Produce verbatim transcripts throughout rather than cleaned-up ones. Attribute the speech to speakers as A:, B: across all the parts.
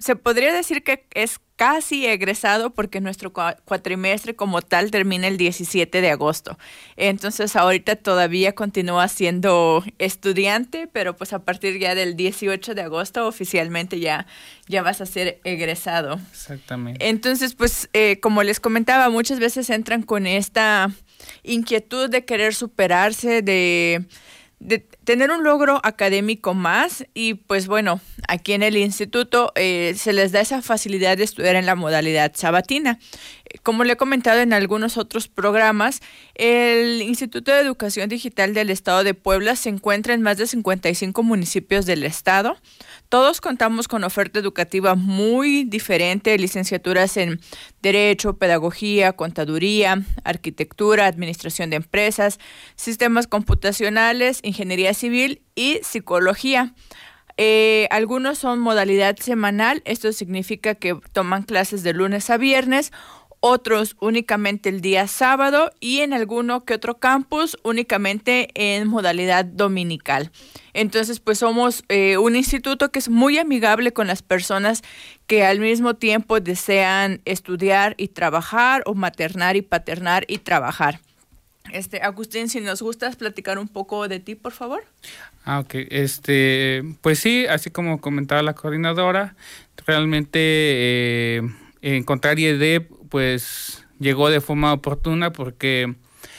A: se podría decir que es casi egresado porque nuestro cuatrimestre como tal termina el diecisiete de agosto. Entonces ahorita todavía continúa siendo estudiante, pero pues a partir ya del dieciocho de agosto oficialmente ya, ya vas a ser egresado.
B: Exactamente.
A: Entonces pues eh, como les comentaba, muchas veces entran con esta inquietud de querer superarse, de... de tener un logro académico más y pues bueno, aquí en el instituto eh, se les da esa facilidad de estudiar en la modalidad sabatina. Como le he comentado en algunos otros programas, el Instituto de Educación Digital del Estado de Puebla se encuentra en más de cincuenta y cinco municipios del estado. Todos contamos con oferta educativa muy diferente, licenciaturas en Derecho, Pedagogía, Contaduría, Arquitectura, Administración de Empresas, Sistemas Computacionales, Ingeniería Civil y Psicología. Eh, algunos son modalidad semanal, esto significa que toman clases de lunes a viernes, otros únicamente el día sábado y en alguno que otro campus únicamente en modalidad dominical. Entonces, pues somos eh, un instituto que es muy amigable con las personas que al mismo tiempo desean estudiar y trabajar o maternar y paternar y trabajar. Este, Agustín, si nos gustas platicar un poco de ti, por favor.
B: Ah, ok. Este, pues sí, así como comentaba la coordinadora, realmente eh, encontrar I E D E P pues llegó de forma oportuna porque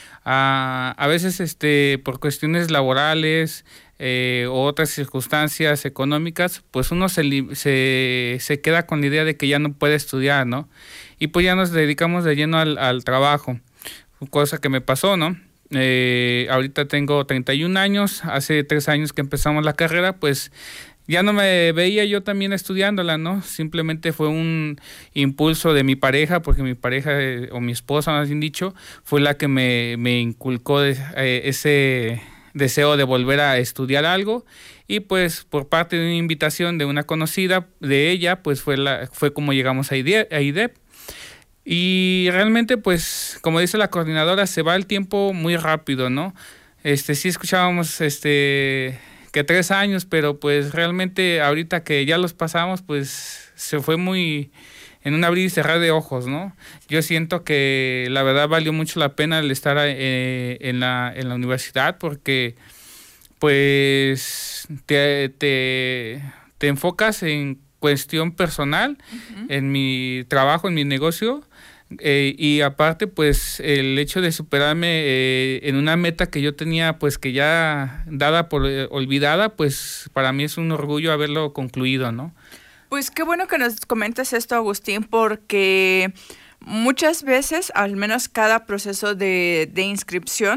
B: a, a veces este por cuestiones laborales eh, o otras circunstancias económicas, pues uno se, se, se queda con la idea de que ya no puede estudiar, ¿no? Y pues ya nos dedicamos de lleno al, al trabajo, cosa que me pasó, ¿no? Eh, ahorita tengo treinta y un años, hace tres años que empezamos la carrera, pues ya no me veía yo también estudiándola, ¿no? Simplemente fue un impulso de mi pareja, porque mi pareja, eh, o mi esposa, más bien dicho, fue la que me, me inculcó de, eh, ese deseo de volver a estudiar algo. Y pues por parte de una invitación de una conocida de ella, pues fue, la, fue como llegamos a I D E P. Y realmente, pues, como dice la coordinadora, se va el tiempo muy rápido, ¿no? Este, sí escuchábamos, este... que tres años, pero pues realmente ahorita que ya los pasamos, pues se fue muy en un abrir y cerrar de ojos, ¿no? Yo siento que la verdad valió mucho la pena el estar eh, en la en la universidad porque pues te, te, te enfocas en cuestión personal, uh-huh. en mi trabajo, en mi negocio. Eh, y aparte pues el hecho de superarme eh, en una meta que yo tenía pues que ya dada por eh, olvidada, pues para mí es un orgullo haberlo concluido, ¿no?
A: Pues qué bueno que nos comentes esto, Agustín, porque muchas veces, al menos cada proceso de, de inscripción,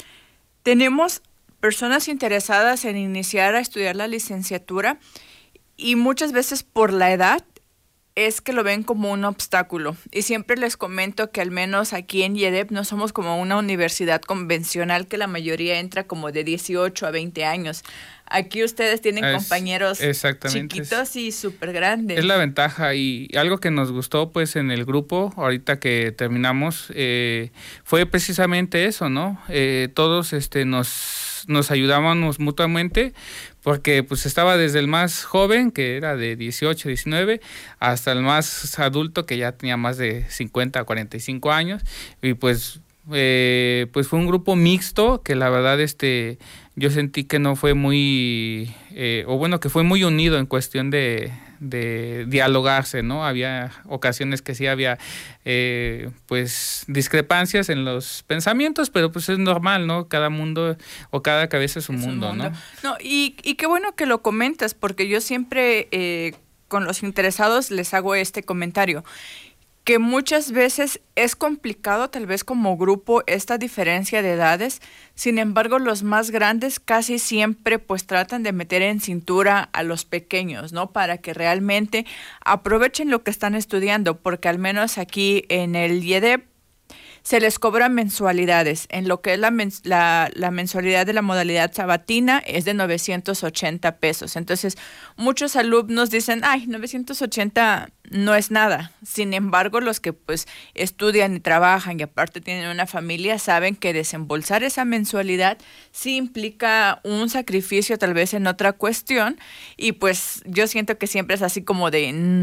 A: tenemos personas interesadas en iniciar a estudiar la licenciatura y muchas veces por la edad es que lo ven como un obstáculo. Y siempre les comento que al menos aquí en I E D E P no somos como una universidad convencional que la mayoría entra como de dieciocho a veinte años. Aquí ustedes tienen es, compañeros chiquitos y súper grandes.
B: Es la ventaja y algo que nos gustó pues en el grupo, ahorita que terminamos, eh, fue precisamente eso, ¿no? Eh, todos este, nos, nos ayudábamos mutuamente porque pues estaba desde el más joven, que era de dieciocho, diecinueve, hasta el más adulto, que ya tenía más de cincuenta, cuarenta y cinco años, y pues, eh, pues fue un grupo mixto, que la verdad este, yo sentí que no fue muy, eh, o bueno, que fue muy unido en cuestión de, de dialogarse, ¿no? Había ocasiones que sí había, eh, pues, discrepancias en los pensamientos, pero pues es normal, ¿no? Cada mundo o cada cabeza es un, es mundo, un mundo,
A: ¿no? No, y, y qué bueno que lo comentas, porque yo siempre eh, con los interesados les hago este comentario, que muchas veces es complicado tal vez como grupo esta diferencia de edades, sin embargo los más grandes casi siempre pues tratan de meter en cintura a los pequeños, ¿no? Para que realmente aprovechen lo que están estudiando, porque al menos aquí en el I E D E P se les cobran mensualidades. En lo que es la, mens- la, la mensualidad de la modalidad sabatina es de novecientos ochenta pesos. Entonces, muchos alumnos dicen, ay, novecientos ochenta no es nada. Sin embargo, los que pues estudian y trabajan y aparte tienen una familia saben que desembolsar esa mensualidad sí implica un sacrificio tal vez en otra cuestión y pues yo siento que siempre es así como de